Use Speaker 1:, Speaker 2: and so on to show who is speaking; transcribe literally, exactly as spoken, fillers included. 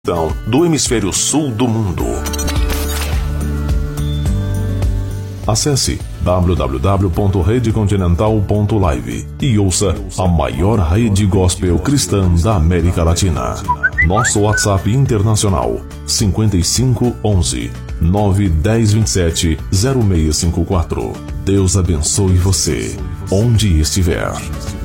Speaker 1: do hemisfério sul do mundo. Acesse w w w ponto rede continental ponto live e ouça a maior rede gospel cristã da América Latina. Nosso WhatsApp internacional cinco cinco um um nove um zero dois sete zero seis cinco quatro. Deus abençoe você, onde estiver.